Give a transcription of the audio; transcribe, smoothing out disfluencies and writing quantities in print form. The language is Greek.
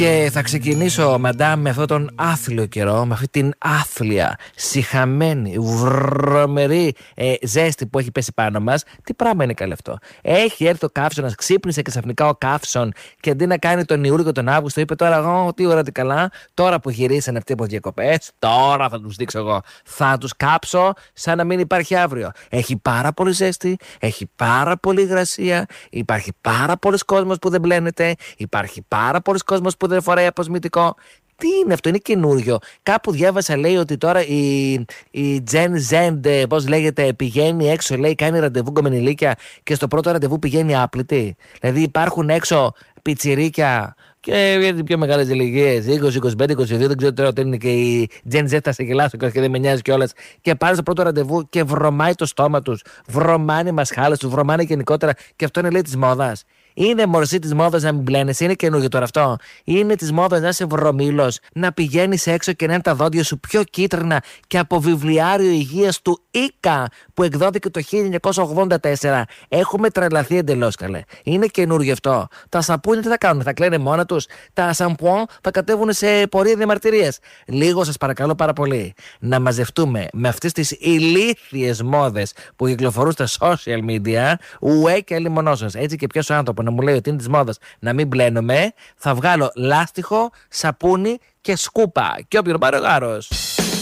Και θα ξεκινήσω, μαντάμ, με αυτόν τον άθλιο καιρό, με αυτή την άθλια, σιχαμένη, βρωμερή ζέστη που έχει πέσει πάνω μας. Τι πράγμα είναι καλέ αυτό? Έχει έρθει ο καύσωνας, ξύπνησε και ξαφνικά ο καύσων και αντί να κάνει τον Ιούλιο και τον Αύγουστο, είπε τώρα εγώ, τι ώρα τι καλά, τώρα που γυρίσανε αυτοί από διακοπές, τώρα θα τους δείξω εγώ. Θα τους κάψω σαν να μην υπάρχει αύριο. Έχει πάρα πολύ ζέστη, έχει πάρα πολύ υγρασία, υπάρχει πάρα πολλοί κόσμος που δεν μπλένεται, υπάρχει πάρα πολλοί κόσμος που δεν φοράει αποσμητικό. Τι είναι αυτό, είναι καινούριο? Κάπου διάβασα, λέει, ότι τώρα η Gen Z, πώς λέγεται, πηγαίνει έξω, λέει, κάνει ραντεβού γκομενηλίκια και στο πρώτο ραντεβού πηγαίνει άπλητη. Δηλαδή υπάρχουν έξω πιτσιρίκια και για τις πιο μεγάλες ηλικίες, 20, 25, 22, δεν ξέρω τώρα ότι είναι και η Gen Z, θα σε γελάσω και δεν με νοιάζει κιόλας. Και πάνε στο πρώτο ραντεβού και βρωμάει το στόμα τους, βρωμάνε οι μασχάλες τους, βρωμάνε γενικότερα, και αυτό είναι, λέει, της μόδας. Είναι μορσή της μόδας να μην μπλένεσαι? Είναι καινούργιο τώρα αυτό? Είναι της μόδας να είσαι βρωμήλος, να πηγαίνεις έξω και να είναι τα δόντια σου πιο κίτρινα και από βιβλιάριο υγείας του Ίκα που εκδόθηκε το 1984? Έχουμε τρελαθεί εντελώς, καλέ. Είναι καινούργιο αυτό? Τα σαπούνια τι θα κάνουν? Θα κλαίνε μόνα τους? Τα σαμπουάν θα κατέβουν σε πορεία διαμαρτυρίας? Λίγο σας παρακαλώ πάρα πολύ να μαζευτούμε με αυτές τις ηλίθιες μόδες που κυκλοφορούν στα social media. Ουέ και λιμονώσεως. Έτσι και ποιος άνθρωπο να μου λέει ότι είναι της μόδας να μην μπλένομαι, θα βγάλω λάστιχο, σαπούνι και σκούπα. Και όποιον πάρει ο γάρος.